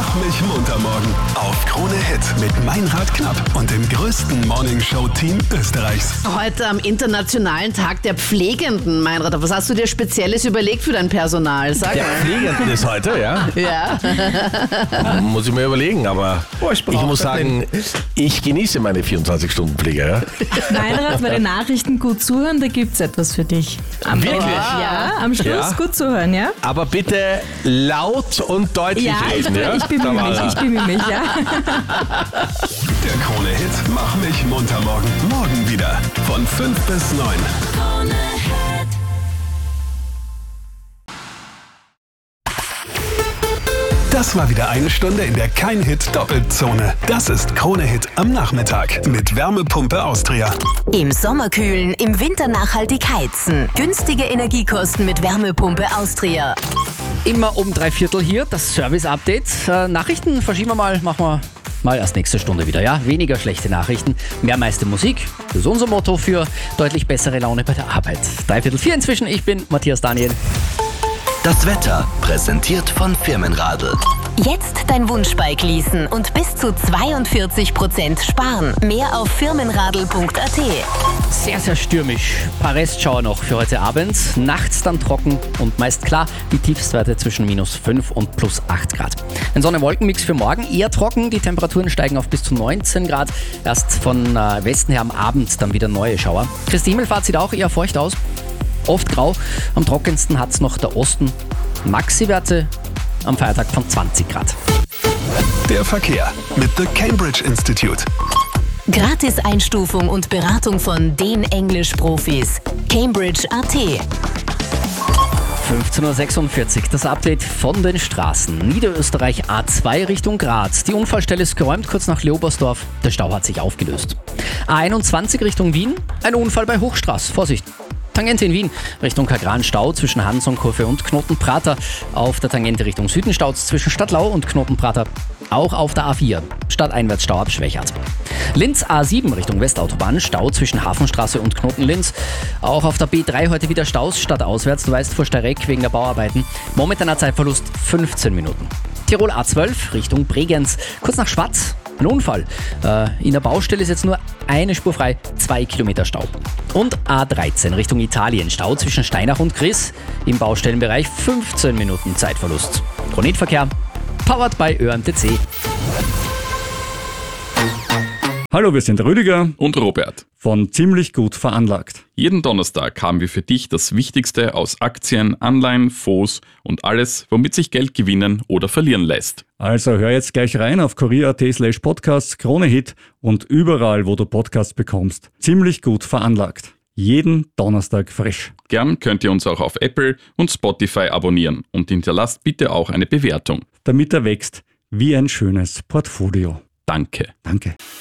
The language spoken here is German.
Mach mich munter morgen auf Krone Hit mit Meinrad Knapp und dem größten Morningshow-Team Österreichs. Heute am Internationalen Tag der Pflegenden, Meinrad. Was hast du dir Spezielles überlegt für dein Personal? Sag Der mal. Pflegenden ist heute, ja? Ja. Muss ich mir überlegen, aber ich muss sagen, ich genieße meine 24-Stunden-Pflege. Ja? Meinrad, bei den Nachrichten gut zuhören, da gibt's etwas für dich. Wirklich? Ja, am Schluss Ja. gut zuhören, ja? Aber bitte laut und deutlich reden. Ja? ich bemühe mich, ja. Der Krone Hit Mach mich munter morgen wieder von 5 bis 9. Das war wieder eine Stunde in der Kein-Hit-Doppelzone. Das ist Krone Hit am Nachmittag mit Wärmepumpe Austria. Im Sommer kühlen, im Winter nachhaltig heizen. Günstige Energiekosten mit Wärmepumpe Austria. Immer um 3/4 hier, das Service-Update. Nachrichten verschieben wir machen wir mal erst nächste Stunde wieder, ja? Weniger schlechte Nachrichten, mehr meiste Musik. Das ist unser Motto für deutlich bessere Laune bei der Arbeit. 3/4 inzwischen, ich bin Matthias Daniel. Das Wetter präsentiert von Firmenradl. Jetzt dein Wunschbike leasen und bis zu 42% sparen. Mehr auf firmenradl.at. Sehr, sehr stürmisch. Paar Restschauer noch für heute Abend. Nachts dann trocken und meist klar. Die Tiefstwerte zwischen -5 und +8 Grad. Ein Sonne-Wolken-Mix für morgen. Eher trocken. Die Temperaturen steigen auf bis zu 19 Grad. Erst von Westen her am Abend dann wieder neue Schauer. Christi Himmelfahrt sieht auch eher feucht aus. Oft grau. Am trockensten hat es noch der Osten. Maxi-Werte am Feiertag von 20 Grad. Der Verkehr mit The Cambridge Institute. Gratis-Einstufung und Beratung von den Englisch-Profis. Cambridge.at. 15.46 Uhr, das Update von den Straßen. Niederösterreich A2 Richtung Graz. Die Unfallstelle ist geräumt, kurz nach Leobersdorf. Der Stau hat sich aufgelöst. A21 Richtung Wien, ein Unfall bei Hochstraß. Vorsicht! Tangente in Wien, Richtung Kagran Stau zwischen Hansonkurve und Knotenprater. Auf der Tangente Richtung Süden Stau zwischen Stadtlau und Knotenprater. Auch auf der A4, stadteinwärts Stau ab Schwächert. Linz A7 Richtung Westautobahn, Stau zwischen Hafenstraße und Knotenlinz. Auch auf der B3 heute wieder Staus, stadtauswärts, du weißt, vor Steyrek wegen der Bauarbeiten. Momentaner Zeitverlust 15 Minuten. Tirol A12 Richtung Bregenz, kurz nach Schwatz. Ein Unfall. In der Baustelle ist jetzt nur eine Spur frei, 2 Kilometer Stau. Und A13 Richtung Italien, Stau zwischen Steinach und Gries. Im Baustellenbereich 15 Minuten Zeitverlust. Chronetverkehr, powered by ÖMTC. Hallo, wir sind Rüdiger und Robert von Ziemlich gut veranlagt. Jeden Donnerstag haben wir für dich das Wichtigste aus Aktien, Anleihen, Fonds und alles, womit sich Geld gewinnen oder verlieren lässt. Also hör jetzt gleich rein auf kurier.at/podcasts, Krone Hit und überall, wo du Podcasts bekommst. Ziemlich gut veranlagt. Jeden Donnerstag frisch. Gern könnt ihr uns auch auf Apple und Spotify abonnieren und hinterlasst bitte auch eine Bewertung. Damit er wächst wie ein schönes Portfolio. Danke. Danke.